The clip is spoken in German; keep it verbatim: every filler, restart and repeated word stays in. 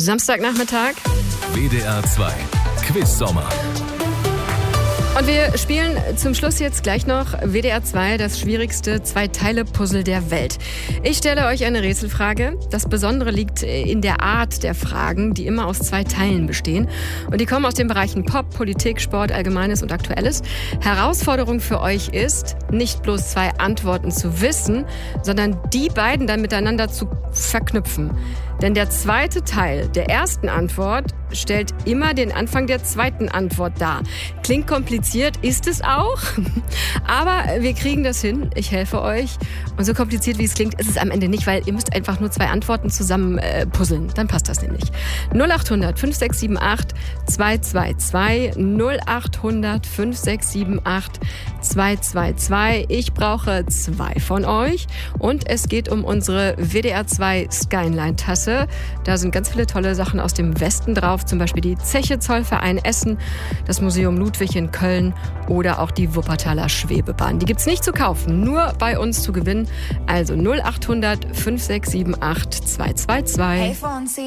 Samstagnachmittag. W D R zwei Quiz-Sommer. Und wir spielen zum Schluss jetzt gleich noch W D R zwei, das schwierigste Zwei-Teile-Puzzle der Welt. Ich stelle euch eine Rätselfrage. Das Besondere liegt in der Art der Fragen, die immer aus zwei Teilen bestehen. Und die kommen aus den Bereichen Pop, Politik, Sport, Allgemeines und Aktuelles. Herausforderung für euch ist, nicht bloß zwei Antworten zu wissen, sondern die beiden dann miteinander zu verknüpfen. Denn der zweite Teil der ersten Antwort stellt immer den Anfang der zweiten Antwort dar. Klingt kompliziert, ist es auch. Aber wir kriegen das hin. Ich helfe euch. Und so kompliziert, wie es klingt, ist es am Ende nicht, weil ihr müsst einfach nur zwei Antworten zusammen äh, puzzeln. Dann passt das nämlich. null acht hundert fünf sechs sieben acht zwei zwei zwei null acht hundert fünf sechs sieben acht zwei zwei zwei. Ich brauche zwei von euch. Und es geht um unsere W D R zwei Skyline-Tasse. Da sind ganz viele tolle Sachen aus dem Westen drauf. Zum Beispiel die Zeche Zollverein Essen, das Museum Ludwig in Köln oder auch die Wuppertaler Schwebebahn. Die gibt's nicht zu kaufen, nur bei uns zu gewinnen. Also null acht hundert fünf sechs sieben acht zwei zwei zwei.